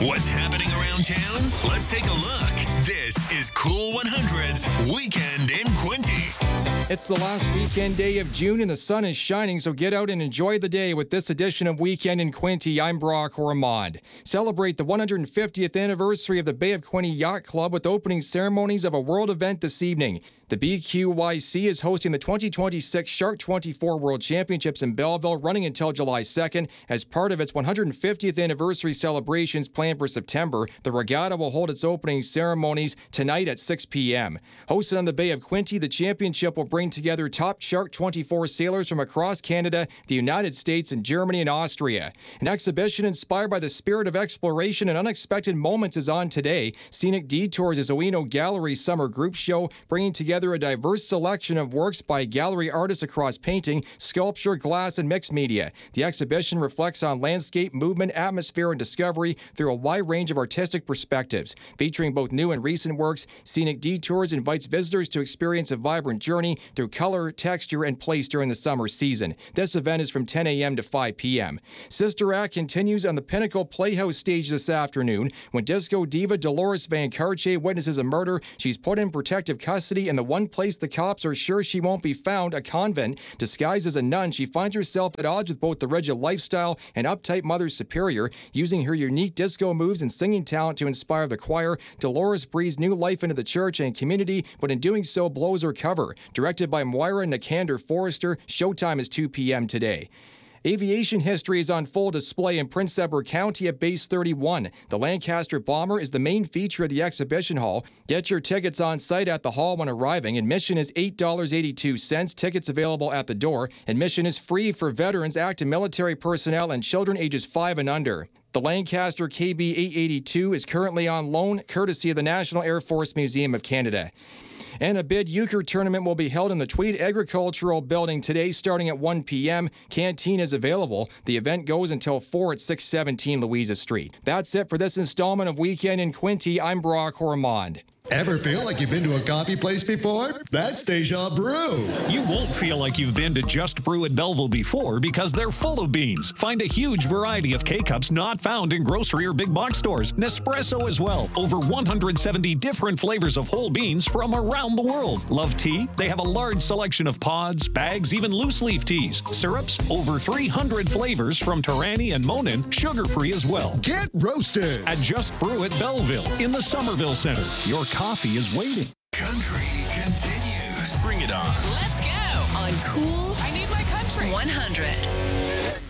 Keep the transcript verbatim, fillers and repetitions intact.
What's happening around town? Let's take a look. This is Cool one hundred's Weekend in Quinte. It's the last weekend day of June and the sun is shining, so get out and enjoy the day with this edition of Weekend in Quinte. I'm Brock Ormond. Celebrate the one hundred fiftieth anniversary of the Bay of Quinte Yacht Club with opening ceremonies of a world event this evening. The B Q Y C is hosting the twenty twenty-six Shark twenty-four World Championships in Belleville, running until July second. As part of its one hundred fiftieth anniversary celebrations planned for September, the regatta will hold its opening ceremonies tonight at six p.m. Hosted on the Bay of Quinte, the championship will bring together top Shark twenty-four sailors from across Canada, the United States, and Germany and Austria. An exhibition inspired by the spirit of exploration and unexpected moments is on today. Scenic Detours is Owino Gallery's summer group show, bringing together a diverse selection of works by gallery artists across painting, sculpture, glass, and mixed media. The exhibition reflects on landscape, movement, atmosphere, and discovery through a wide range of artistic perspectives. Featuring both new and recent works, Scenic Detours invites visitors to experience a vibrant journey through color, texture, and place during the summer season. This event is from ten a.m. to five p.m. Sister Act continues on the Pinnacle Playhouse stage this afternoon. When disco diva Dolores Van Cartier witnesses a murder, she's put in protective custody in the one place the cops are sure she won't be found, a convent. Disguised as a nun, she finds herself at odds with both the rigid lifestyle and uptight Mother Superior. Using her unique disco moves and singing talent to inspire the choir, Dolores breathes new life into the church and community, but in doing so blows her cover. Directed by Moira Nikander Forrester, showtime is two p.m. today. Aviation history is on full display in Prince Edward County at Base thirty-one. The Lancaster Bomber is the main feature of the exhibition hall. Get your tickets on site at the hall when arriving. Admission is eight dollars and eighty-two cents. Tickets available at the door. Admission is free for veterans, active military personnel, and children ages five and under. The Lancaster K B eight eighty-two is currently on loan, courtesy of the National Air Force Museum of Canada. And a bid euchre tournament will be held in the Tweed Agricultural Building today starting at one p.m. Canteen is available. The event goes until four at six seventeen Louisa Street. That's it for this installment of Weekend in Quinte. I'm Brock Ormond. Ever feel like you've been to a coffee place before? That's Deja Brew. You won't feel like you've been to Just Brew at Belleville before because they're full of beans. Find a huge variety of K-Cups not found in grocery or big box stores. Nespresso as well. Over one hundred seventy different flavors of whole beans from around the world. Love tea? They have a large selection of pods, bags, even loose leaf teas. Syrups? Over three hundred flavors from Torani and Monin. Sugar-free as well. Get roasted at Just Brew at Belleville in the Somerville Center. Your coffee is waiting. Country continues. Bring it on. Let's go on Cool. I need my country. one hundred.